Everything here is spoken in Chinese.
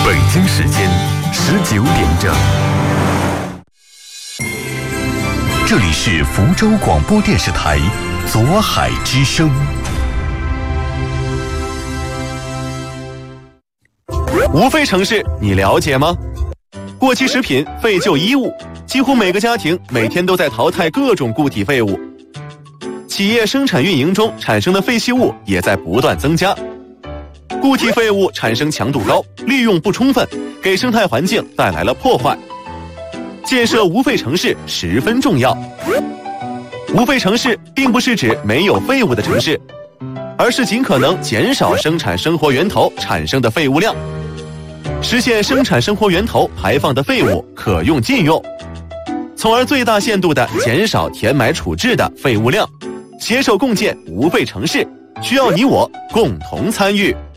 北京时间19点整，这里是福州广播电视台左海之声。 无废城市你了解吗？过期食品、废旧衣物，几乎每个家庭每天都在淘汰各种固体废物。企业生产运营中产生的废弃物也在不断增加。固体废物产生强度高，利用不充分，给生态环境带来了破坏。建设无废城市十分重要。无废城市并不是指没有废物的城市，而是尽可能减少生产生活源头产生的废物量，实现生产生活源头排放的废物可用尽用，从而最大限度地减少填埋处置的废物量，携手共建无废城市，需要你我共同参与。